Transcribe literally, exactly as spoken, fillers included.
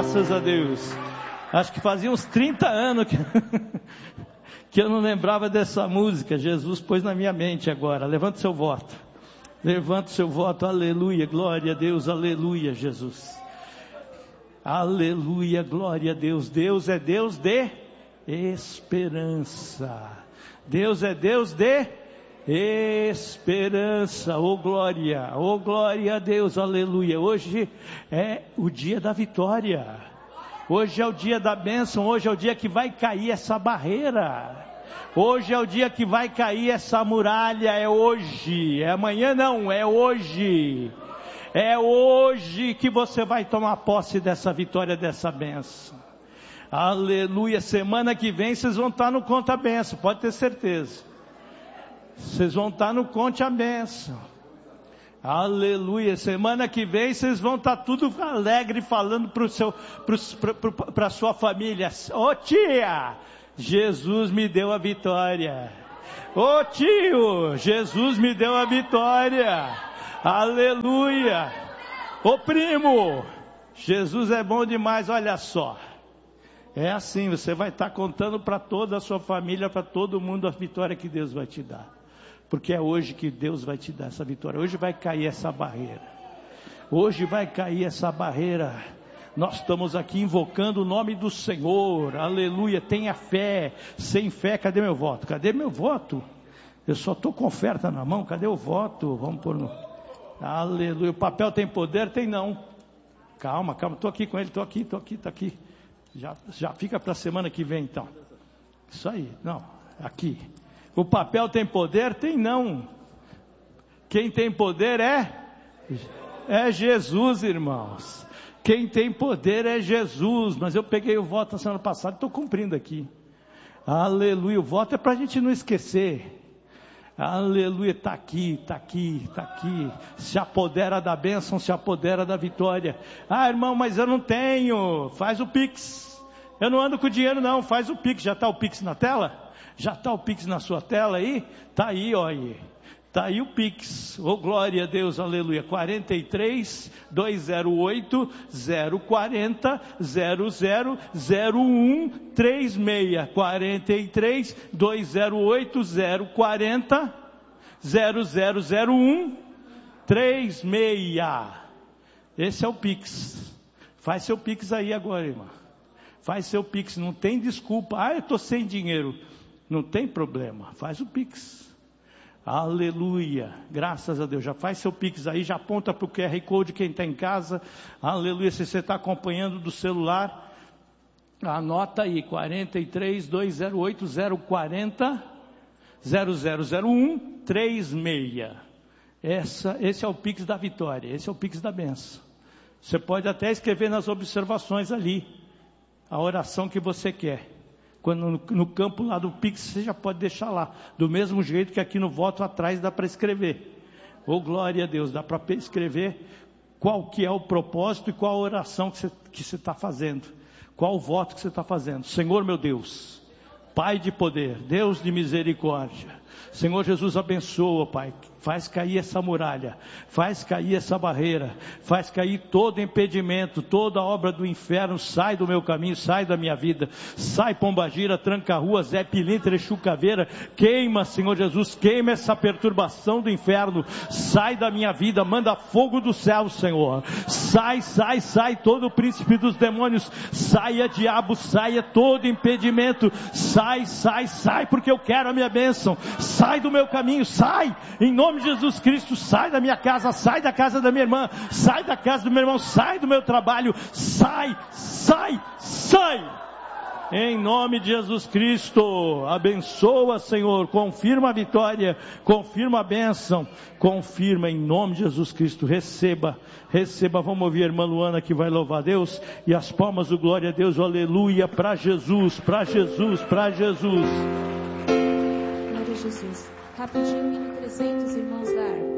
Graças a Deus. Acho que fazia uns trinta anos que, que eu não lembrava dessa música. Jesus pôs na minha mente agora. Levante seu voto. Levante seu voto. Aleluia. Glória a Deus. Aleluia, Jesus. Aleluia. Glória a Deus. Deus é Deus de esperança. Deus é Deus de esperança. Oh glória. Oh glória a Deus. Aleluia. Hoje é o dia da vitória. Hoje é o dia da bênção. Hoje é o dia que vai cair essa barreira. Hoje é o dia que vai cair essa muralha. É hoje. É amanhã não, é hoje. É hoje que você vai tomar posse dessa vitória, dessa bênção. Aleluia. Semana que vem vocês vão estar no Conte a Bênção, pode ter certeza. Vocês vão estar no Conte a Bênção. Aleluia. Semana que vem vocês vão estar tudo alegre falando para a sua família. Ô oh, tia, Jesus me deu a vitória. Ô oh, tio, Jesus me deu a vitória. Aleluia. Ô oh, primo, Jesus é bom demais, olha só. É assim, você vai estar contando para toda a sua família, para todo mundo a vitória que Deus vai te dar. Porque é hoje que Deus vai te dar essa vitória. Hoje vai cair essa barreira. Hoje vai cair essa barreira. Nós estamos aqui invocando o nome do Senhor. Aleluia. Tenha fé. Sem fé, cadê meu voto? Cadê meu voto? Eu só estou com oferta na mão. Cadê o voto? Vamos pôr no... Aleluia. O papel tem poder? Tem não. Calma, calma. Estou aqui com ele. Estou aqui, estou aqui, estou aqui. Já, já fica para a semana que vem então. Isso aí. Não, aqui. O papel tem poder? Tem não. Quem tem poder é? É Jesus, irmãos. Quem tem poder é Jesus. Mas eu peguei o voto na semana passada e estou cumprindo aqui. Aleluia. O voto é para a gente não esquecer. Aleluia. Está aqui, está aqui, está aqui. Se apodera da bênção, se apodera da vitória. Ah, irmão, mas eu não tenho. Faz o Pix. Eu não ando com dinheiro não. Faz o Pix. Já está o Pix na tela? Já está o Pix na sua tela aí? Está aí, olha. Está aí o Pix. Oh, glória a Deus, aleluia. quarenta e três, duzentos e oito, zero quarenta, zero zero zero um três seis. quarenta e três, duzentos e oito, zero quarenta, zero zero zero um três seis. Esse é o Pix. Faz seu Pix aí agora, irmão. Faz seu Pix. Não tem desculpa. Ah, eu estou sem dinheiro. Não tem problema, faz o Pix. Aleluia, graças a Deus. Já faz seu Pix aí, já aponta para o Q R Code quem está em casa. Aleluia, se você está acompanhando do celular, anota aí, quarenta e três, duzentos e oito, zero quarenta, zero zero zero um três seis. Essa, esse é o Pix da vitória, esse é o Pix da bênção. Você pode até escrever nas observações ali, a oração que você quer. Quando no, no campo lá do Pix, você já pode deixar lá. Do mesmo jeito que aqui no voto atrás dá para escrever. Oh, glória a Deus, dá para escrever qual que é o propósito e qual a oração que você que você está fazendo. Qual o voto que você está fazendo. Senhor meu Deus, Pai de poder, Deus de misericórdia. Senhor Jesus, abençoa, Pai. Faz cair essa muralha, faz cair essa barreira, faz cair todo impedimento, toda obra do inferno, sai do meu caminho, sai da minha vida, sai Pombagira, Tranca-Rua, Zé Pilintra, Exu Caveira, queima, Senhor Jesus, queima essa perturbação do inferno, sai da minha vida, manda fogo do céu, Senhor, sai, sai, sai, todo o príncipe dos demônios, saia diabo, saia todo impedimento, sai, sai, sai, porque eu quero a minha bênção, sai do meu caminho, sai, em nome de Jesus Cristo, sai da minha casa, sai da casa da minha irmã, sai da casa do meu irmão, sai do meu trabalho, sai, sai, sai, em nome de Jesus Cristo, abençoa, Senhor, confirma a vitória, confirma a bênção, confirma em nome de Jesus Cristo, receba, receba, vamos ouvir a irmã Luana que vai louvar a Deus, e as palmas do glória a Deus, aleluia, para Jesus, para Jesus, para Jesus. Glória a Jesus. Rapidinho, hino trezentos, irmãos da harpa.